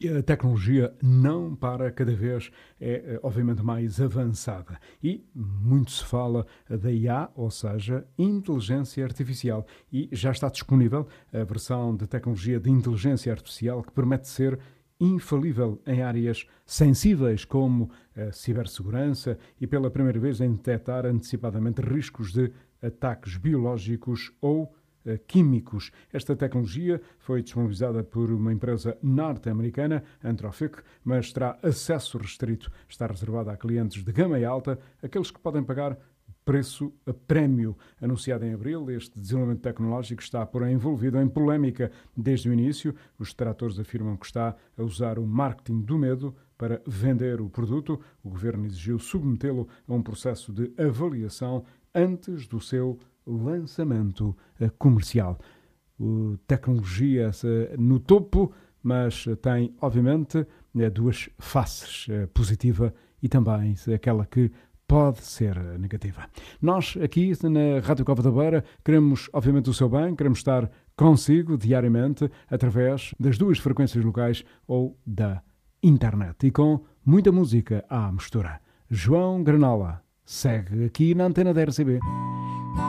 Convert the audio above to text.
A tecnologia não para, cada vez obviamente mais avançada e muito se fala da IA, ou seja, inteligência artificial, e já está disponível a versão de tecnologia de inteligência artificial que permite ser infalível em áreas sensíveis como a cibersegurança e pela primeira vez em detectar antecipadamente riscos de ataques biológicos ou químicos. Esta tecnologia foi disponibilizada por uma empresa norte-americana, Anthropic, mas terá acesso restrito. Está reservada a clientes de gama alta, aqueles que podem pagar preço a prémio. Anunciado em abril, este desenvolvimento tecnológico está, porém, envolvido em polémica desde o início. Os detratores afirmam que está a usar o marketing do medo para vender o produto. O governo exigiu submetê-lo a um processo de avaliação antes do seu lançamento comercial. Tecnologia no topo, mas tem, obviamente, duas faces, positiva e também aquela que pode ser negativa. Nós, aqui na Rádio Cova da Beira, queremos, obviamente, o seu bem, queremos estar consigo diariamente através das duas frequências locais ou da internet e com muita música à mistura. João Granola segue aqui na antena da RCB.